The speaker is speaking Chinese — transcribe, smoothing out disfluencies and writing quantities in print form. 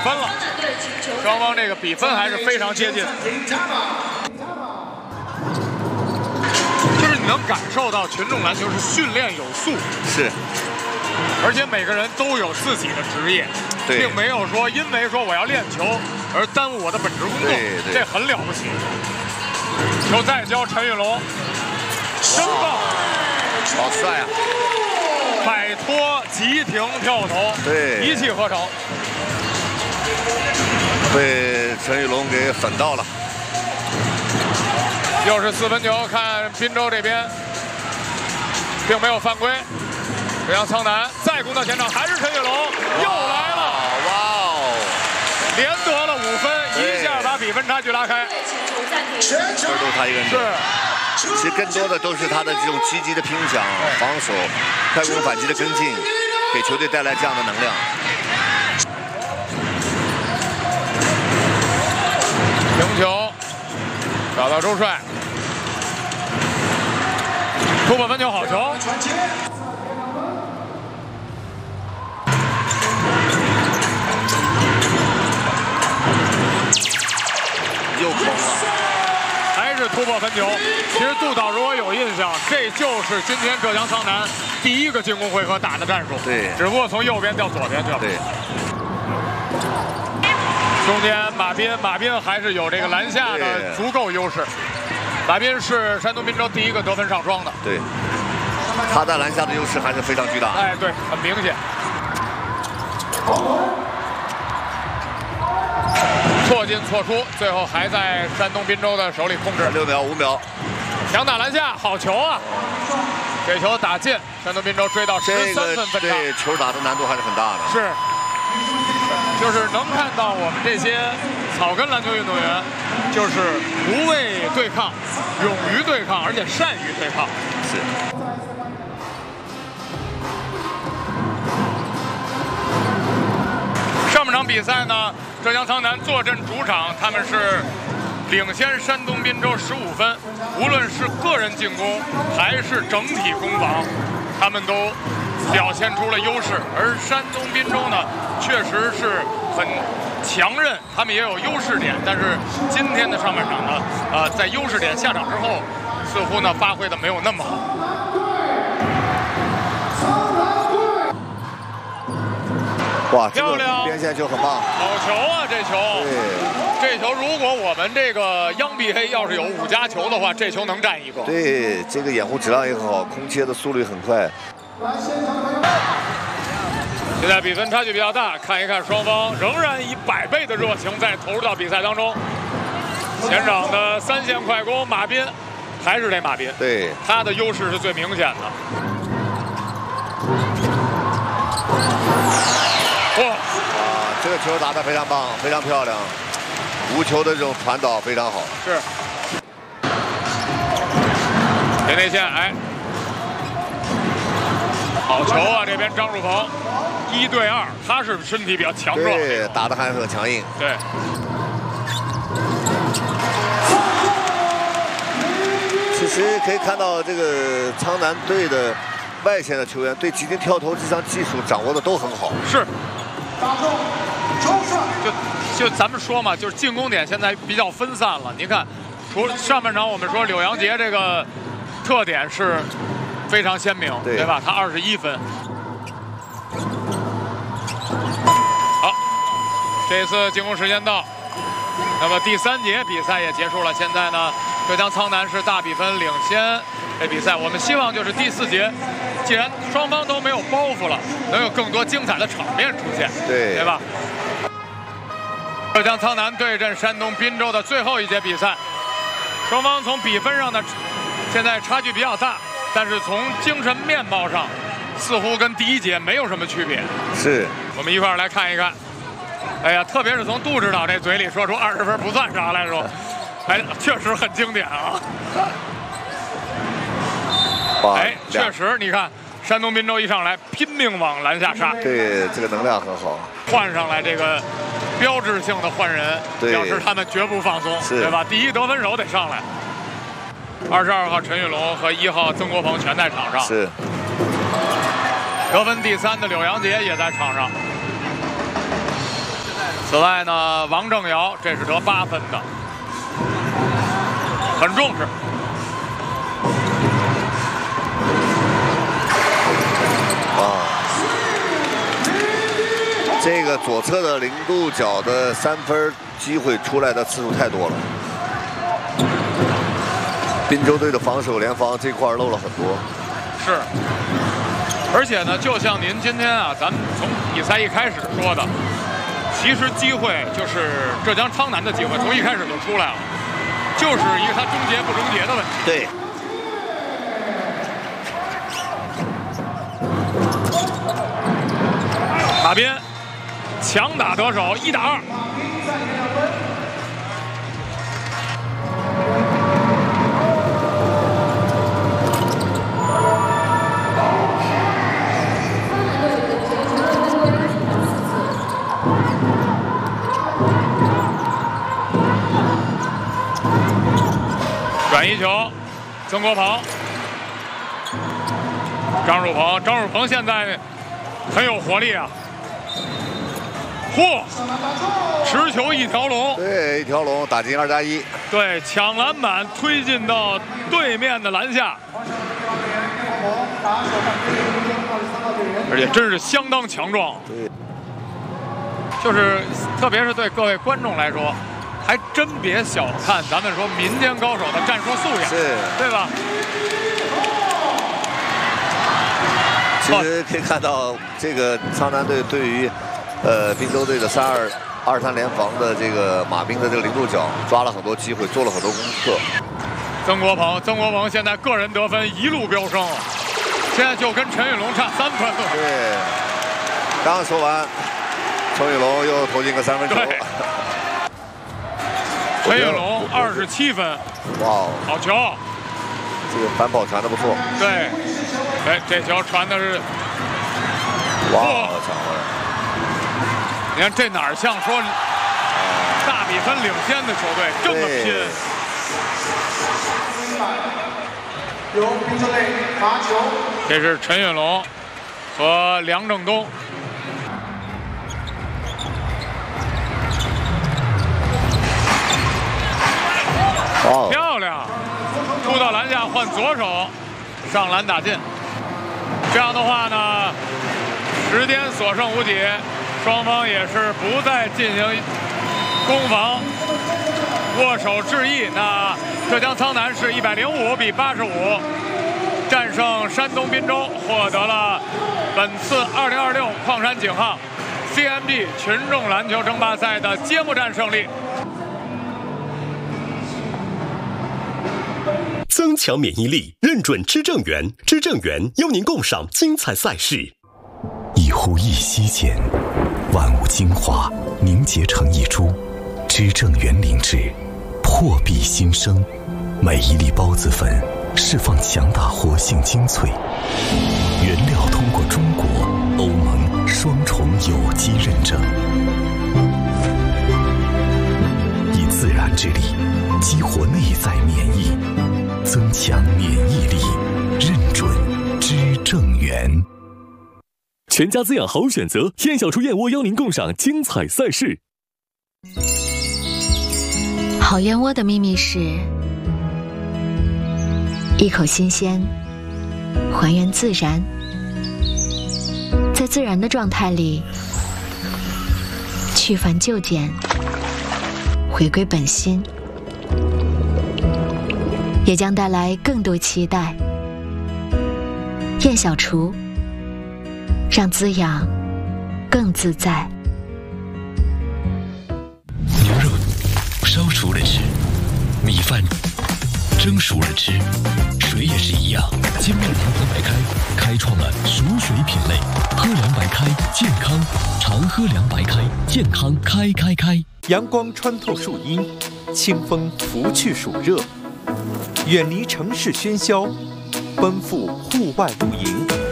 分了，双方这个比分还是非常接近。就是你能感受到群众篮球是训练有素， 是， 而且每个人都有自己的职业，并没有说因为说我要练球而耽误我的本职工作，这很了不起。球再交陈宇龙，真棒， 好帅啊！ 摆脱急停跳投， 对， 一气呵成， 被陈宇龙给粉到了。 又是4分球，看滨州这边并没有犯规。浙江苍南再攻到前场，还是陈宇龙，又来了！ 哇哦， 连得了5分，一下把比分差距拉开。 都是他一个人。 是。 其实更多的都是他的这种积极的拼抢、防守、快攻反击的跟进，给球队带来这样的能量。 停球，找到周帅，突破分球，好球！ 又空了。 还是突破分球。其实杜导如果有印象，这就是今天浙江苍南第一个进攻回合打的战术。 对， 只不过从右边调左边去了。 对。 中间马斌还是有这个篮下的足够优势。马斌是山东滨州第一个得分上双的。 对。他在篮下的优势还是非常巨大。 哎，对，很明显。错进错出，最后还在山东滨州的手里控制。 6秒、5秒， 强打篮下，好球啊！这球打进，山东滨州追到13分分差。 对，球打的难度还是很大的。 是，就是能看到我们这些草根篮球运动员，就是不畏对抗，勇于对抗，而且善于对抗。 是。 上半场比赛呢，浙江苍南坐镇主场，他们是领先山东滨州15分。无论是个人进攻还是整体攻防，他们都表现出了优势。而山东滨州呢，确实是很强韧，他们也有优势点。但是今天的上半场呢，在优势点下场之后，似乎呢发挥的没有那么好。 哇， 漂亮！ 边线球很棒， 好球啊！这球，这球如果我们这个央碧黑要是有5加球的话，这球能占1个。 对，这个掩护质量也很好，空切的速率很快。 现在比分差距比较大，看一看双方仍然以100倍的热情在投入到比赛当中。前场的3线快攻，马斌还是这马斌， 对， 他的优势是最明显的。哇！ 这个球打得非常棒，非常漂亮，无球的这种传导非常好。 是。前内线，哎，好球啊！这边张树鹏1对2，他是身体比较强壮， 对，打得还是很强硬。 对。 其实可以看到这个苍南队的外线的球员对急停跳投这项技术掌握的都很好。 是。就咱们说嘛，就是进攻点现在比较分散了。您看，除上半场我们说柳阳杰这个特点是非常鲜明，对吧？他21分。好，这次进攻时间到，那么第3节比赛也结束了。现在呢，浙江苍南是大比分领先这比赛。我们希望就是第4节，既然双方都没有包袱了，能有更多精彩的场面出现，对吧？浙江苍南对阵山东滨州的最后一节比赛，双方从比分上呢，现在差距比较大，但是从精神面貌上，似乎跟第1节没有什么区别。 是， 我们一块儿来看一看。哎呀，特别是从杜指导这嘴里说出20分不算啥来说，哎，确实很经典啊。哎，确实，你看山东滨州一上来拼命往篮下杀， 对，这个能量很好。 换上来这个标志性的换人，表示他们绝不放松，对吧？第1得分手得上来。22号陈宇龙和1号曾国鹏全在场上， 是。 得分第3的柳阳杰也在场上。 此外呢，王正尧这是得8分的，很重视。 这个左侧的0度角的3分机会出来的次数太多了，滨州队的防守联防这块漏了很多。 是，而且呢，就像您今天啊，咱们从比赛一开始说的，其实机会就是浙江苍南的机会，从一开始就出来了，就是一个他终结不终结的问题。 对。 马斌强打得手，1打2。转移球，曾国鹏、张汝鹏，张汝鹏现在很有活力啊！嚯，持球一条龙， 对，一条龙打进2+1， 对，抢篮板推进到对面的篮下，而且真是相当强壮。 对， 就是特别是对各位观众来说，还真别小看咱们说民间高手的战术素养， 是， 对吧？ 其实可以看到，这个苍南队对于滨州队的3-2-2-3联防的这个马斌的这个0度角抓了很多机会，做了很多功课。 曾国鹏现在个人得分一路飙升，现在就跟陈宇龙差3分了。 对，刚说完，陈宇龙又投进个3分球。 陈宇龙27分， 哇， 好球！ 这个反跑传的不错。 对，哎，这球传的是， 哇，抢回来！ 你看这哪儿像说大比分领先的球队这么拼？ 由滨州队罚球。 这是陈运龙和梁正东。 哇， 漂亮！出到篮下换左手上篮打进。这样的话呢，时间所剩无几，双方也是不再进行攻防，握手致意。那浙江苍南是105比85战胜山东滨州，获得了本次2026矿山井号 CMG 群众篮球争霸赛的揭幕战胜利。 增强免疫力，认准知正源，知正源邀您共赏精彩赛事。 一呼一吸间，万物精华凝结成一株，知正源灵芝破壁新生，每一粒孢子粉释放强大活性精粹，原料通过中国、欧盟双重有机认证，以自然之力激活内在免疫，增强免疫力，认准知正源。 全家滋养好选择，燕小厨燕窝邀您共赏精彩赛事。 好燕窝的秘密是一口新鲜，还原自然，在自然的状态里去繁就简，回归本心，也将带来更多期待。燕小厨，让滋养更自在。 牛肉烧熟了吃，米饭蒸熟了吃，水也是一样。金麦郎喝白开开创了熟水品类，喝凉白开健康，常喝凉白开健康开。 阳光穿透树荫，清风拂去暑热，远离城市喧嚣，奔赴户外露营。